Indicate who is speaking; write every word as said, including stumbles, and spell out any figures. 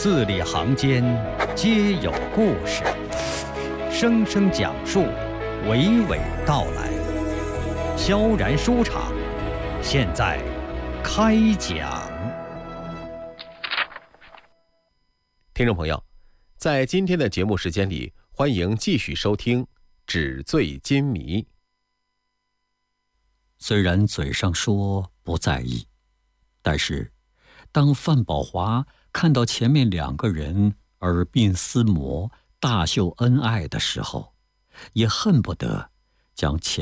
Speaker 1: 字里行间皆有故事，声声讲述，娓娓道来。萧然书场，现在开讲。
Speaker 2: 听众朋友，在今天的节目时间里，欢迎继续收听《纸醉金迷》。
Speaker 3: 虽然嘴上说不在意，但是当范宝华看到前面两个人耳鬓厮磨、大秀恩爱的时候，也恨不得将前